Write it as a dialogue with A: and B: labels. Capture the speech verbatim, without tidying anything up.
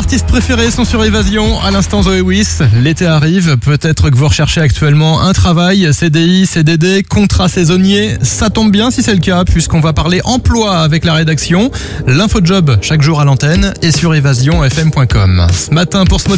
A: artistes préférés sont sur Évasion. À l'instant, Zoé Wiss. L'été arrive. Peut-être que vous recherchez actuellement un travail, C D I, C D D, contrat saisonnier. Ça tombe bien si c'est le cas, puisqu'on va parler emploi avec la rédaction. L'infojob chaque jour à l'antenne et sur évasion f m point com. Ce matin, pour se motiver,